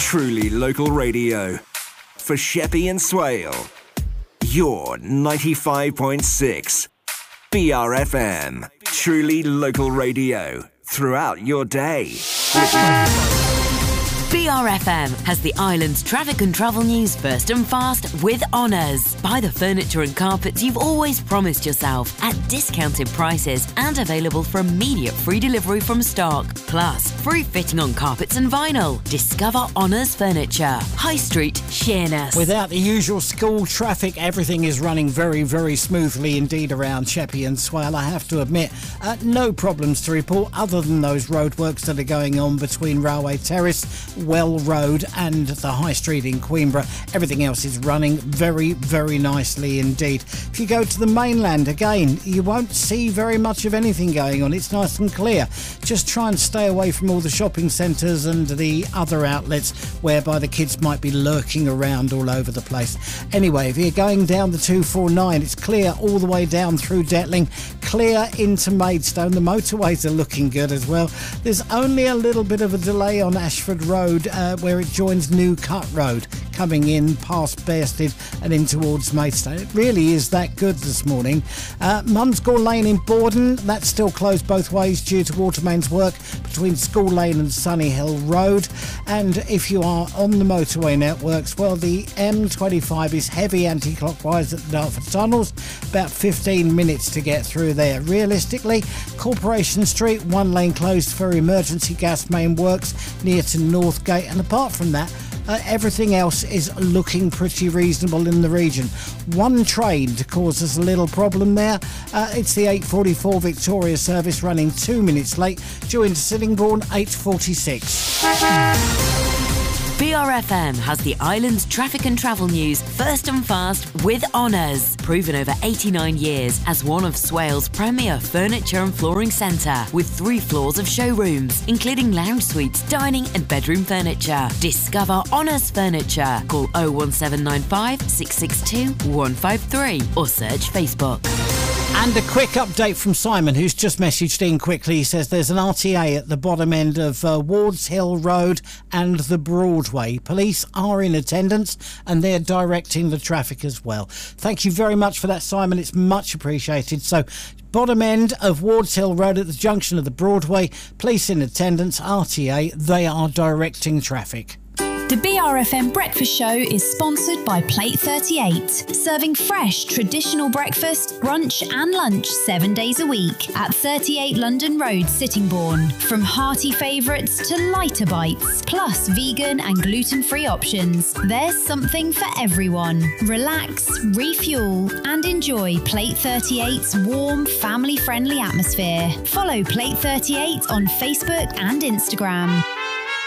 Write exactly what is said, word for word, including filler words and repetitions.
truly local radio. For Sheppey and Swale, you're ninety-five point six B R F M. Truly local radio throughout your day. B R F M has the island's traffic and travel news first and fast with Honours. Buy the furniture and carpets you've always promised yourself at discounted prices and available for immediate free delivery from stock. Plus, free fitting on carpets and vinyl. Discover Honours Furniture. High Street, Sheerness. Without the usual school traffic, everything is running very, very smoothly indeed around Sheppey and Swale. I have to admit, uh, no problems to report other than those roadworks that are going on between Railway Terrace, Well Road and the High Street in Queenborough. Everything else is running very, very nicely indeed. If you go to the mainland again, you won't see very much of anything going on. It's nice and clear. Just try and stay away from all the shopping centres and the other outlets whereby the kids might be lurking around all over the place. Anyway, if you're going down the two forty-nine, it's clear all the way down through Detling, clear into Maidstone. The motorways are looking good as well. There's only a little bit of a delay on Ashford Road Uh, where it joins New Cut Road, coming in past Bearsted and in towards Maidstone. It really is that good this morning. Uh, Mumsgore Lane in Borden, that's still closed both ways due to Watermain's work between School Lane and Sunny Hill Road. And if you are on the motorway networks, well, the M twenty-five is heavy anti-clockwise at the Dartford Tunnels, about fifteen minutes to get through there. Realistically, Corporation Street, one lane closed for emergency gas main works near to North Gate, and apart from that, uh, everything else is looking pretty reasonable in the region. One train to cause us a little problem there. Uh, it's the eight forty-four Victoria service running two minutes late, due into Sillingbourne eight forty-six. B R F M has the island's traffic and travel news first and fast with Honours. Proven over eighty-nine years as one of Swale's premier furniture and flooring centre, with three floors of showrooms, including lounge suites, dining and bedroom furniture. Discover Honours Furniture. Call oh one seven nine five, six six two, one five three or search Facebook. And a quick update from Simon, who's just messaged in quickly. He says there's an R T A at the bottom end of uh, Wards Hill Road and the Broadway. Police are in attendance and they're directing the traffic as well. Thank you very much for that, Simon. It's much appreciated. So, bottom end of Wards Hill Road at the junction of the Broadway, police in attendance, R T A, they are directing traffic. The B R F M Breakfast Show is sponsored by Plate thirty-eight, serving fresh, traditional breakfast, brunch and lunch seven days a week at thirty-eight London Road, Sittingbourne. From hearty favourites to lighter bites, plus vegan and gluten-free options, there's something for everyone. Relax, refuel and enjoy Plate thirty-eight's warm, family-friendly atmosphere. Follow Plate thirty-eight on Facebook and Instagram.